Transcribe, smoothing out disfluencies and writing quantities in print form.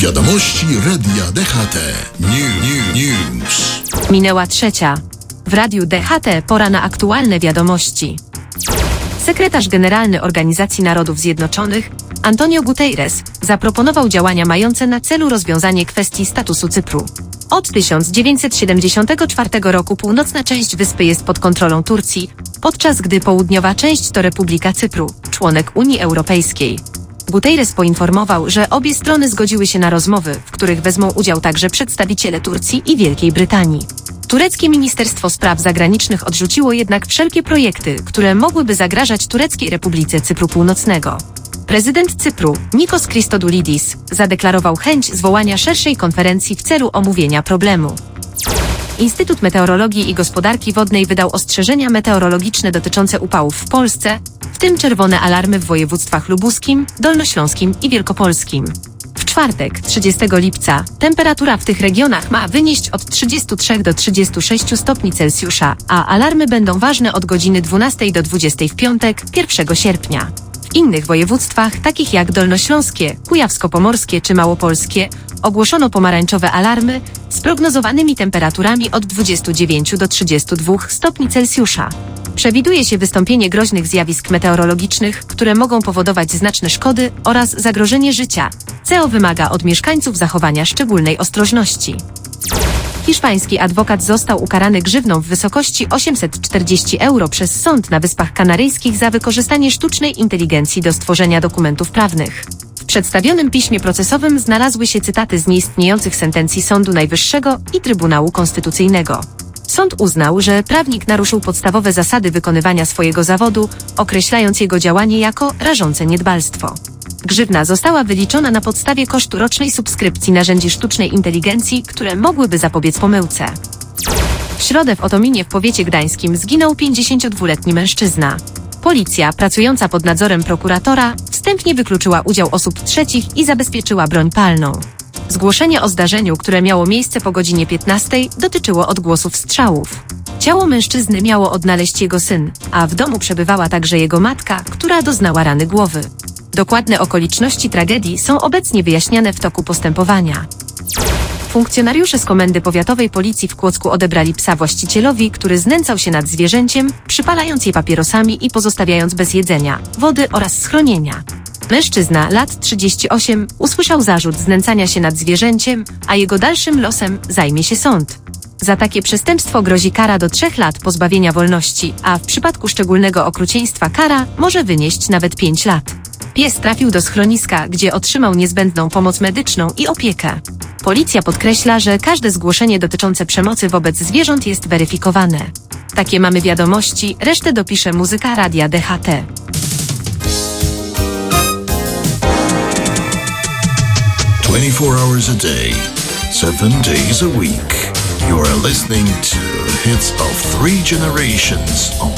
Wiadomości Radia DHT. News. Minęła 3:00. W Radiu DHT pora na aktualne wiadomości. Sekretarz Generalny Organizacji Narodów Zjednoczonych Antonio Guterres zaproponował działania mające na celu rozwiązanie kwestii statusu Cypru. Od 1974 roku północna część wyspy jest pod kontrolą Turcji, podczas gdy południowa część to Republika Cypru, członek Unii Europejskiej. Guterres poinformował, że obie strony zgodziły się na rozmowy, w których wezmą udział także przedstawiciele Turcji i Wielkiej Brytanii. Tureckie Ministerstwo Spraw Zagranicznych odrzuciło jednak wszelkie projekty, które mogłyby zagrażać Tureckiej Republice Cypru Północnego. Prezydent Cypru, Nikos Christodoulidis, zadeklarował chęć zwołania szerszej konferencji w celu omówienia problemu. Instytut Meteorologii i Gospodarki Wodnej wydał ostrzeżenia meteorologiczne dotyczące upałów w Polsce, w tym czerwone alarmy w województwach lubuskim, dolnośląskim i wielkopolskim. W czwartek, 30 lipca, temperatura w tych regionach ma wynieść od 33 do 36 stopni Celsjusza, a alarmy będą ważne od godziny 12 do 20 w piątek, 1 sierpnia. W innych województwach, takich jak dolnośląskie, kujawsko-pomorskie czy małopolskie, ogłoszono pomarańczowe alarmy z prognozowanymi temperaturami od 29 do 32 stopni Celsjusza. Przewiduje się wystąpienie groźnych zjawisk meteorologicznych, które mogą powodować znaczne szkody oraz zagrożenie życia, co wymaga od mieszkańców zachowania szczególnej ostrożności. Hiszpański adwokat został ukarany grzywną w wysokości 840 euro przez sąd na Wyspach Kanaryjskich za wykorzystanie sztucznej inteligencji do stworzenia dokumentów prawnych. W przedstawionym piśmie procesowym znalazły się cytaty z nieistniejących sentencji Sądu Najwyższego i Trybunału Konstytucyjnego. Sąd uznał, że prawnik naruszył podstawowe zasady wykonywania swojego zawodu, określając jego działanie jako rażące niedbalstwo. Grzywna została wyliczona na podstawie kosztu rocznej subskrypcji narzędzi sztucznej inteligencji, które mogłyby zapobiec pomyłce. W środę w Otominie w powiecie gdańskim zginął 52-letni mężczyzna. Policja, pracująca pod nadzorem prokuratora, wstępnie wykluczyła udział osób trzecich i zabezpieczyła broń palną. Zgłoszenie o zdarzeniu, które miało miejsce po godzinie 15, dotyczyło odgłosów strzałów. Ciało mężczyzny miało odnaleźć jego syn, a w domu przebywała także jego matka, która doznała rany głowy. Dokładne okoliczności tragedii są obecnie wyjaśniane w toku postępowania. Funkcjonariusze z Komendy Powiatowej Policji w Kłodzku odebrali psa właścicielowi, który znęcał się nad zwierzęciem, przypalając je papierosami i pozostawiając bez jedzenia, wody oraz schronienia. Mężczyzna, lat 38, usłyszał zarzut znęcania się nad zwierzęciem, a jego dalszym losem zajmie się sąd. Za takie przestępstwo grozi kara do 3 lat pozbawienia wolności, a w przypadku szczególnego okrucieństwa kara może wynieść nawet 5 lat. Pies trafił do schroniska, gdzie otrzymał niezbędną pomoc medyczną i opiekę. Policja podkreśla, że każde zgłoszenie dotyczące przemocy wobec zwierząt jest weryfikowane. Takie mamy wiadomości, resztę dopisze muzyka Radia DHT. Hours a day, 7 days a week. You are listening to Hits of 3 Generations on